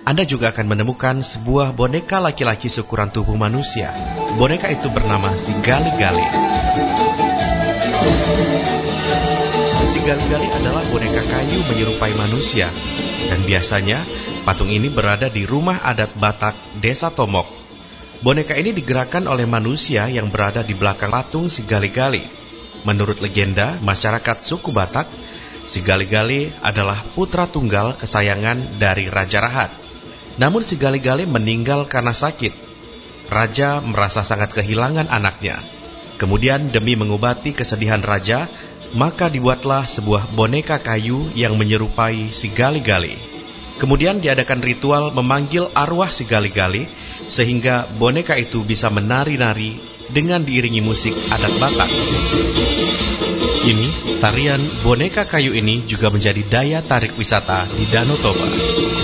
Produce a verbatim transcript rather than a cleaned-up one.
Anda juga akan menemukan sebuah boneka laki-laki seukuran tubuh manusia. Boneka itu bernama si Gali-Gali. Si Gali-Gali adalah boneka kayu menyerupai manusia, dan biasanya patung ini berada di rumah adat Batak, Desa Tomok. Boneka ini digerakkan oleh manusia yang berada di belakang patung si Gali-Gali. Menurut legenda masyarakat suku Batak, si Gali-Gali adalah putra tunggal kesayangan dari Raja Rahat. Namun si Gali-Gali meninggal karena sakit. Raja merasa sangat kehilangan anaknya. Kemudian demi mengobati kesedihan raja, maka dibuatlah sebuah boneka kayu yang menyerupai si Gali-Gali. Kemudian diadakan ritual memanggil arwah si Gali-Gali, sehingga boneka itu bisa menari-nari dengan diiringi musik adat Batak. Ini, tarian boneka kayu ini juga menjadi daya tarik wisata di Danau Toba.